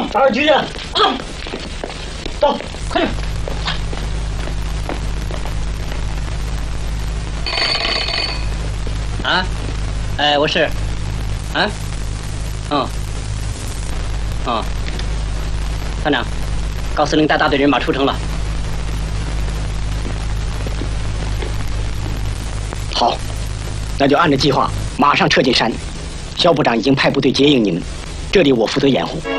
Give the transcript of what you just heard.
二局啊！走，快点！啊，哎，我是，啊，团长，高司令带大队人马出城了。好，那就按照计划马上撤进山。肖部长已经派部队接应你们，这里我负责掩护。